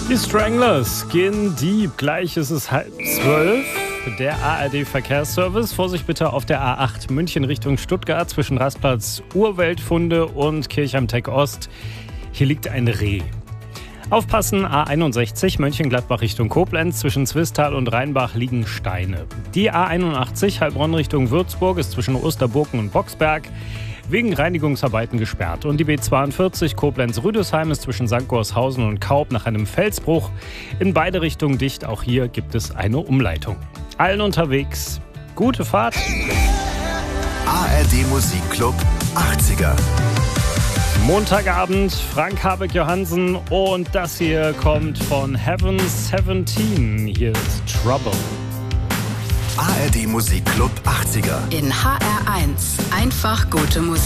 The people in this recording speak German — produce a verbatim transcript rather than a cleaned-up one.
Die Stranglers, Skin Deep. Gleich ist es halb zwölf. Der A R D-Verkehrsservice. Vorsicht bitte auf der A acht München Richtung Stuttgart zwischen Rastplatz Urweltfunde und Kirch am Teck Ost. Hier liegt ein Reh. Aufpassen, A einundsechzig Mönchengladbach Richtung Koblenz. Zwischen Zwistal und Rheinbach liegen Steine. Die A einundachtzig Heilbronn Richtung Würzburg ist zwischen Osterburken und Boxberg wegen Reinigungsarbeiten gesperrt. Und die B zweiundvierzig Koblenz-Rüdesheim ist zwischen Sankt Gorshausen und Kaub nach einem Felsbruch in beide Richtungen dicht. Auch hier gibt es eine Umleitung. Allen unterwegs, gute Fahrt. A R D Musikclub achtziger. Montagabend, Frank Habeck Johansen und das hier kommt von Heaven siebzehn. Hier ist Trouble. A R D Musikclub achtziger. In H R eins. Einfach gute Musik.